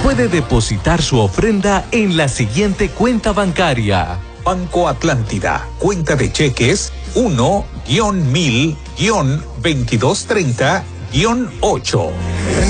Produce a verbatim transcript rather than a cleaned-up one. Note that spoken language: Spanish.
puede depositar su ofrenda en la siguiente cuenta bancaria. Banco Atlántida, cuenta de cheques uno mil veintidós treinta ocho.